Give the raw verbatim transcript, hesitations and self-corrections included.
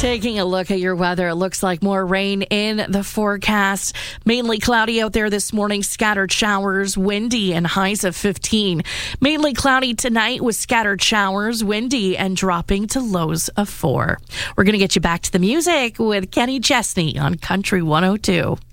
Taking a look at your weather, it looks like more rain in the forecast. Mainly cloudy out there this morning, scattered showers, windy, and highs of fifteen. Mainly cloudy tonight with scattered showers, windy, and dropping to lows of four. We're going to get you back to the music with Kenny Chesney on Country one oh two.